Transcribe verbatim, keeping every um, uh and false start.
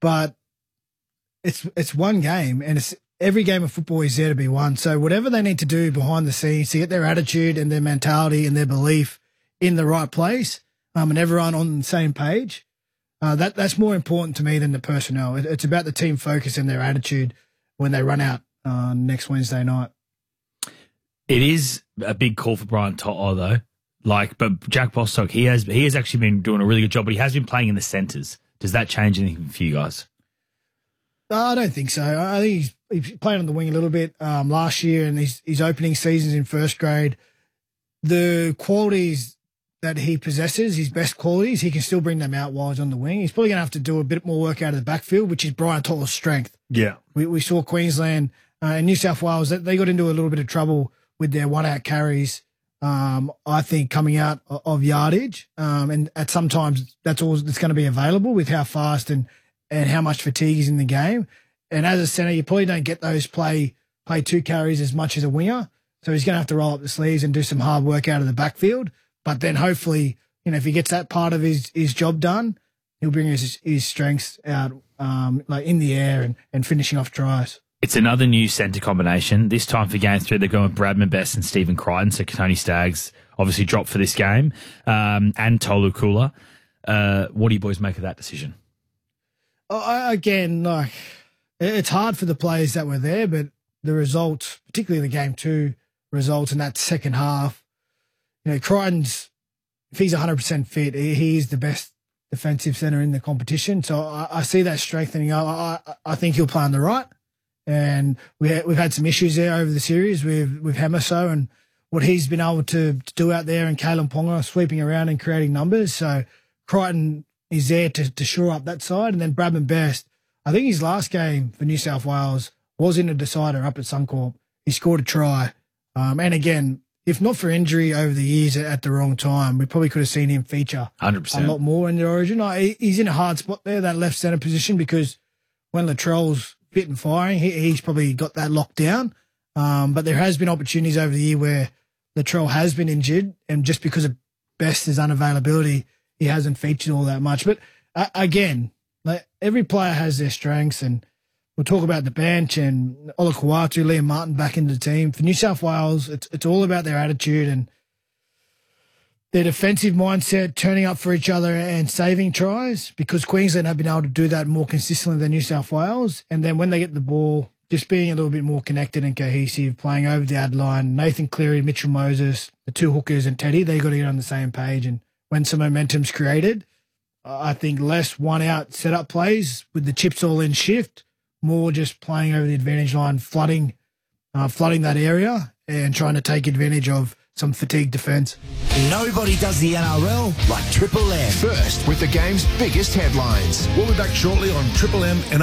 but it's it's one game, and it's every game of football is there to be won. So whatever they need to do behind the scenes to get their attitude and their mentality and their belief in the right place, um, and everyone on the same page, uh, that that's more important to me than the personnel. It, it's about the team focus and their attitude when they run out uh, next Wednesday night. It is a big call for Brian To'o, though. Like, but Jack Bostock, he has he has actually been doing a really good job, but he has been playing in the centres. Does that change anything for you guys? No, I don't think so. I think he's, he's playing on the wing a little bit um, last year, and his, his opening seasons in first grade. The qualities that he possesses, his best qualities, he can still bring them out while he's on the wing. He's probably going to have to do a bit more work out of the backfield, which is Brian To'o's strength. Yeah. We, we saw Queensland uh, and New South Wales, they got into a little bit of trouble with their one-out carries, um, I think, coming out of yardage. Um, and at sometimes that's all that's going to be available with how fast and, and how much fatigue is in the game. And as a centre, you probably don't get those play play two carries as much as a winger. So he's going to have to roll up the sleeves and do some hard work out of the backfield. But then hopefully, you know, if he gets that part of his, his job done, he'll bring his, his strengths out um, like in the air and, and finishing off tries. It's another new centre combination. This time for game three, they're going with Bradman Best and Stephen Crichton. So Tony Staggs obviously dropped for this game, um, and Tolu Kula. Uh, what do you boys make of that decision? Uh, again, like it's hard for the players that were there, but the results, particularly the game two results in that second half, you know, Crichton's, if he's one hundred percent fit, he is the best defensive centre in the competition. So I, I see that strengthening. I, I, I think he'll play on the right. And we ha- we've had some issues there over the series with, with Hamaso and what he's been able to, to do out there, and Kalen Ponga sweeping around and creating numbers. So Crichton is there to, to shore up that side. And then Bradman Best, I think his last game for New South Wales was in a decider up at Suncorp. He scored a try. Um, and again, if not for injury over the years at the wrong time, we probably could have seen him feature one hundred percent. a lot more in the Origin. I, he's in a hard spot there, that left centre position, because when Latrell's fit and firing, he, he's probably got that locked down. Um, but there has been opportunities over the year where Latrell has been injured, and just because of Best's unavailability, he hasn't featured all that much. But uh, again, like, every player has their strengths, and we'll talk about the bench and Olakuatu, Liam Martin back into the team. For New South Wales, it's it's all about their attitude and their defensive mindset, turning up for each other and saving tries, because Queensland have been able to do that more consistently than New South Wales. And then when they get the ball, just being a little bit more connected and cohesive, playing over the ad line. Nathan Cleary, Mitchell Moses, the two hookers and Teddy, they got to get on the same page. And when some momentum's created, I think less one-out setup plays with the chips all in shift, more just playing over the advantage line, flooding, uh, flooding that area and trying to take advantage of some fatigued defence. Nobody does the N R L like Triple M. First with the game's biggest headlines. We'll be back shortly on Triple M N R L.